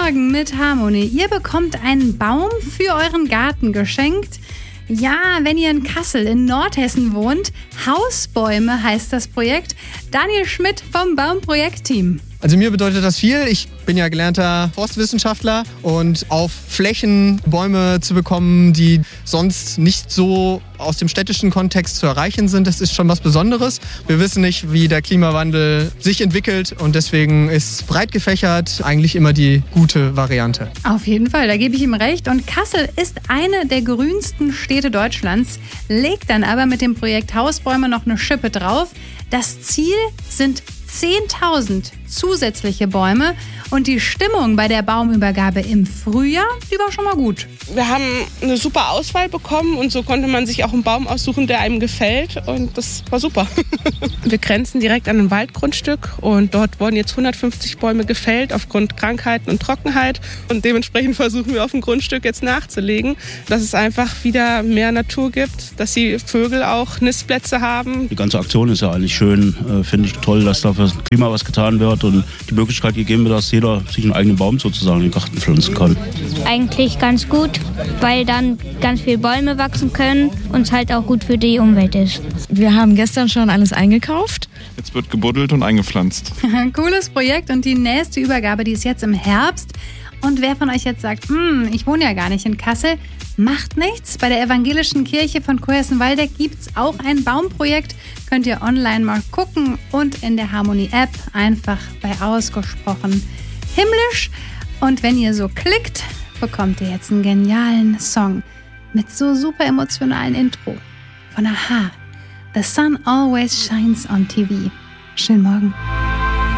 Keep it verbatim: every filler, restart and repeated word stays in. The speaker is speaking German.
Morgen mit Harmony. Ihr bekommt einen Baum für euren Garten geschenkt. Ja, wenn ihr in Kassel in Nordhessen wohnt, Hausbäume heißt das Projekt. Daniel Schmidt vom Baumprojektteam. Also mir bedeutet das viel. Ich bin ja gelernter Forstwissenschaftler und auf Flächen Bäume zu bekommen, die sonst nicht so aus dem städtischen Kontext zu erreichen sind, das ist schon was Besonderes. Wir wissen nicht, wie der Klimawandel sich entwickelt und deswegen ist breit gefächert eigentlich immer die gute Variante. Auf jeden Fall, da gebe ich ihm recht. Und Kassel ist eine der grünsten Städte Deutschlands, legt dann aber mit dem Projekt Hausbäume noch eine Schippe drauf. Das Ziel sind zehntausend zusätzliche Bäume und die Stimmung bei der Baumübergabe im Frühjahr, die war schon mal gut. Wir haben eine super Auswahl bekommen und so konnte man sich auch einen Baum aussuchen, der einem gefällt und das war super. Wir grenzen direkt an ein Waldgrundstück und dort wurden jetzt hundertfünfzig Bäume gefällt aufgrund Krankheiten und Trockenheit und dementsprechend versuchen wir auf dem Grundstück jetzt nachzulegen, dass es einfach wieder mehr Natur gibt, dass die Vögel auch Nistplätze haben. Die ganze Aktion ist ja eigentlich schön, äh, finde ich toll, dass da für das Klima was getan wird und die Möglichkeit gegeben wird, dass jeder sich einen eigenen Baum sozusagen in den Garten pflanzen kann. Eigentlich ganz gut, weil dann ganz viele Bäume wachsen können und es halt auch gut für die Umwelt ist. Wir haben gestern schon alles eingekauft. Jetzt wird gebuddelt und eingepflanzt. Cooles Projekt und die nächste Übergabe, die ist jetzt im Herbst. Und wer von euch jetzt sagt, hm, ich wohne ja gar nicht in Kassel, macht nichts. Bei der Evangelischen Kirche von Coessen-Waldeck gibt es auch ein Baumprojekt. Könnt ihr online mal gucken und in der Harmony-App einfach bei ausgesprochen himmlisch. Und wenn ihr so klickt, bekommt ihr jetzt einen genialen Song mit so super emotionalen Intro von Aha. The Sun Always Shines on T V. Schönen Morgen.